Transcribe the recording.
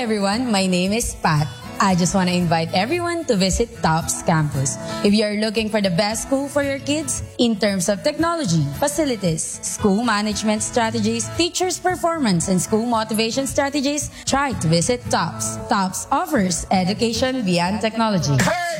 everyone, my name is Pat. I just want to invite everyone to visit TOPS campus. If you are looking for the best school for your kids in terms of technology, facilities, school management strategies, teachers' performance, and school motivation strategies, try to visit TOPS. TOPS offers education beyond technology.